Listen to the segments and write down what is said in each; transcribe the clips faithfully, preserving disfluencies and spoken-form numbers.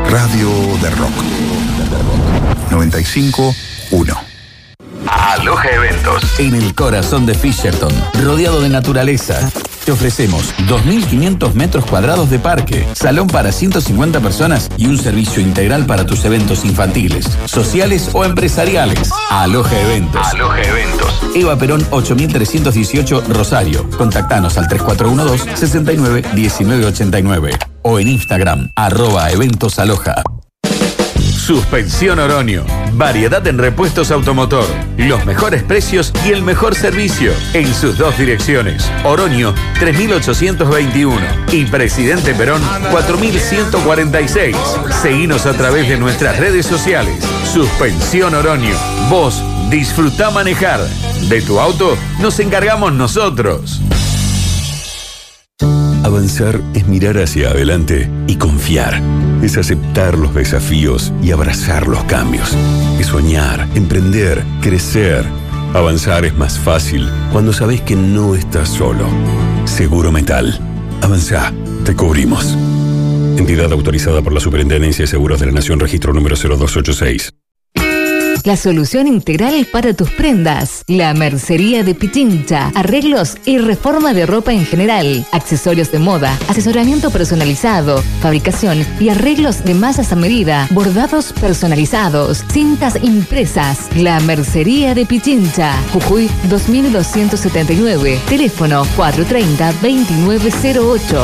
Radio de Rock. noventa y cinco punto uno. Aloha Eventos. En el corazón de Fisherton, rodeado de naturaleza. Te ofrecemos dos mil quinientos metros cuadrados de parque, salón para ciento cincuenta personas y un servicio integral para tus eventos infantiles, sociales o empresariales. Aloha Eventos. Aloha Eventos. Eva Perón ocho mil trescientos dieciocho, Rosario. Contactanos al tres cuatro uno dos, seis nueve, uno nueve ocho nueve o en Instagram, arroba Eventos Aloha. Suspensión Oroño. Variedad en repuestos automotor. Los mejores precios y el mejor servicio. En sus dos direcciones. Oroño tres mil ochocientos veintiuno y Presidente Perón cuatro mil ciento cuarenta y seis. Seguinos a través de nuestras redes sociales. Suspensión Oroño. Vos disfrutá manejar. De tu auto nos encargamos nosotros. Avanzar es mirar hacia adelante y confiar. Es aceptar los desafíos y abrazar los cambios. Es soñar, emprender, crecer. Avanzar es más fácil cuando sabes que no estás solo. Seguro Metal. Avanzá, te cubrimos. Entidad autorizada por la Superintendencia de Seguros de la Nación, registro número cero dos ocho seis. La solución integral para tus prendas. La Mercería de Pichincha. Arreglos y reforma de ropa en general. Accesorios de moda. Asesoramiento personalizado. Fabricación y arreglos de masas a medida. Bordados personalizados. Cintas impresas. La Mercería de Pichincha. Jujuy dos mil doscientos setenta y nueve. Teléfono cuatro tres cero, dos nueve cero ocho.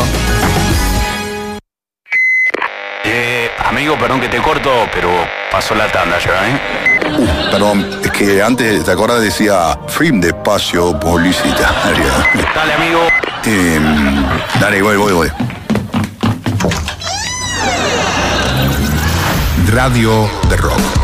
Eh, amigo, perdón que te corto, pero pasó la tanda ya, ¿eh? Uh, perdón, es que antes, ¿te acuerdas? Decía film de espacio publicitario. Dale, amigo. Eh, dale, voy, voy, voy. Radio de Rock.